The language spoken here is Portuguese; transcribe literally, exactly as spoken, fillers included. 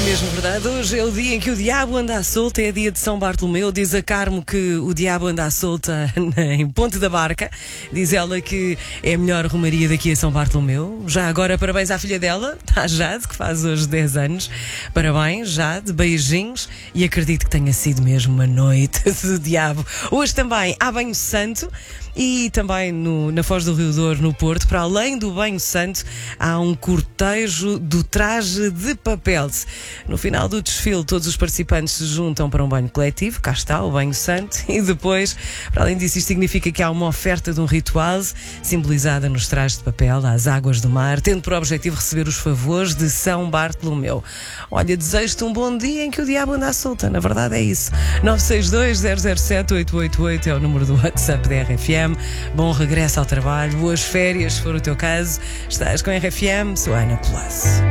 mesmo verdade. Hoje é o dia em que o diabo anda à solta, é dia de São Bartolomeu. Diz a Carmo que o diabo anda à solta em Ponte da Barca. Diz ela que é a melhor romaria daqui a São Bartolomeu. Já agora, parabéns à filha dela, à Jade, que faz hoje dez anos. Parabéns, Jade, beijinhos. E acredito que tenha sido mesmo uma noite do diabo. Hoje também há banho santo. E também no, na Foz do Rio Douro, no Porto, para além do banho santo, há um cortejo do traje de papel. No final do desfile, todos os participantes se juntam para um banho coletivo, cá está o banho santo, e depois, para além disso, isto significa que há uma oferta de um ritual simbolizada nos trajes de papel, às águas do mar, tendo por objetivo receber os favores de São Bartolomeu. Olha, desejo-te um bom dia em que o diabo anda à solta, na verdade é isso. nove seis dois, zero zero sete, oito oito oito é o número do WhatsApp da R F M. Bom regresso ao trabalho, boas férias, se for o teu caso. Estás com a R F M, sou a Ana Colasso.